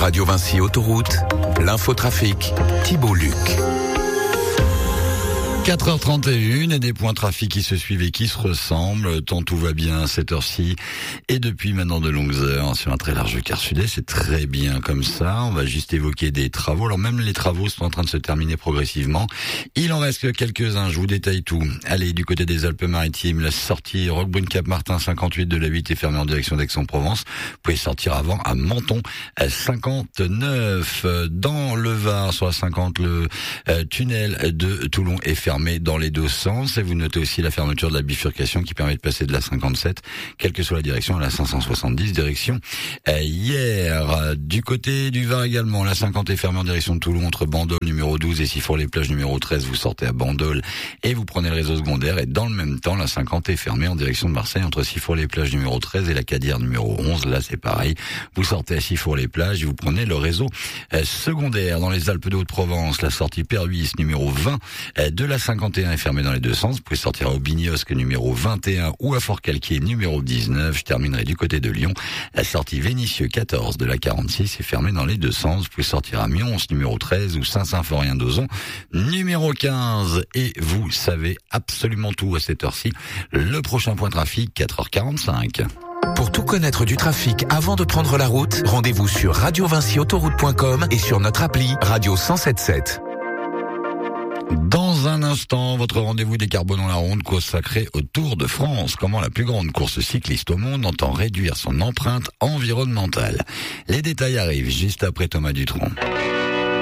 Radio Vinci Autoroute, l'infotrafic, Thibault Luc. 4h31 et des points trafic qui se suivent et qui se ressemblent. Tant tout va bien à cette heure-ci et depuis maintenant de longues heures sur un très large quart sud-est. C'est très bien comme ça. On va juste évoquer des travaux. Alors même les travaux sont en train de se terminer progressivement. Il en reste quelques-uns. Je vous détaille tout. Allez, du côté des Alpes-Maritimes, la sortie Roquebrune-Cap-Martin 58 de la 8 est fermée en direction d'Aix-en-Provence. Vous pouvez sortir avant à Menton à 59. Dans le Var, sur la 50, le tunnel de Toulon est fermé dans les deux sens, et vous notez aussi la fermeture de la bifurcation qui permet de passer de la 57, quelle que soit la direction, à la 570 direction hier. Du côté du Var également, la 50 est fermée en direction de Toulon entre Bandol numéro 12 et Sifour-les-Plages numéro 13. Vous sortez à Bandol et vous prenez le réseau secondaire, et dans le même temps la 50 est fermée en direction de Marseille entre Sifour-les-Plages numéro 13 et la Cadière numéro 11. Là c'est pareil, vous sortez à Sifour-les-Plages et vous prenez le réseau secondaire. Dans les Alpes de Haute-Provence, la sortie Perhuis numéro 20 de la 51 est fermée dans les deux sens. Vous pouvez sortir à Aubignosc numéro 21 ou à Fort-Calquier numéro 19. Je terminerai du côté de Lyon. La sortie Vénissieux 14 de la 46 est fermée dans les deux sens. Vous pouvez sortir à Mions numéro 13 ou Saint-Symphorien-d'Ozon numéro 15. Et vous savez absolument tout à cette heure-ci. Le prochain point trafic, 4h45. Pour tout connaître du trafic avant de prendre la route, rendez-vous sur radiovinciautoroute.com et sur notre appli Radio 107.7. Dans un instant, votre rendez-vous décarbonant la ronde consacré au Tour de France. Comment la plus grande course cycliste au monde entend réduire son empreinte environnementale. Les détails arrivent juste après Thomas Dutronc.